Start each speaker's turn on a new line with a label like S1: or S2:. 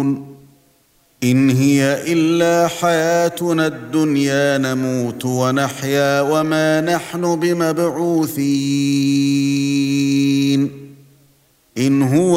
S1: يَعْمَلُونَ إِنْ هِيَ إِلَّا حَيَاتُنَا الدُّنْيَا نَمُوتُ وَنَحْيَا وَمَا نَحْنُ بِمَبْعُوثِينَ إِنْ هُوَ